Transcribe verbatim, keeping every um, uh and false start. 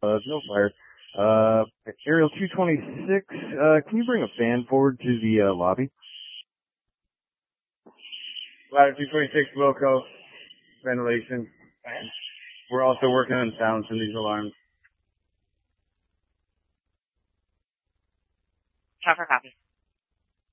Uh, no fire. Uh, Aerial two twenty-six, uh, can you bring a fan forward to the, uh, lobby? Ladder two twenty-six, Wilco, ventilation. We're also working on sounds from these alarms. Trevor, copy.